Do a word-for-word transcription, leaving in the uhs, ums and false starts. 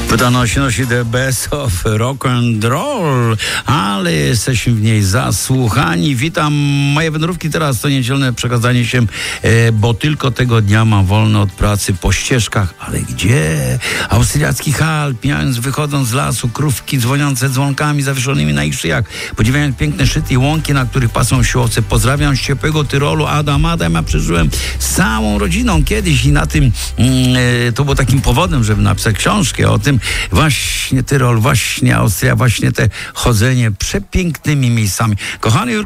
Płyta nosi, nosi The Best of Rock and Roll, ale jesteśmy w niej zasłuchani. Witam, moje wędrówki teraz to niedzielne przekazanie się, e, bo tylko tego dnia mam wolne od pracy po ścieżkach. Ale gdzie? Austriackich Alp, mijając, wychodząc z lasu, krówki dzwoniące dzwonkami zawieszonymi na ich szyjach, podziwiając piękne szczyty i łąki, na których pasą się owce. Pozdrawiam z ciepłego Tyrolu, Adam, Adam, ja przeżyłem z całą rodziną kiedyś i na tym mm, e, to było takim powodem, żeby napisać książkę o tym, właśnie Tyrol, właśnie Austria, właśnie te chodzenie przepięknymi miejscami. Kochany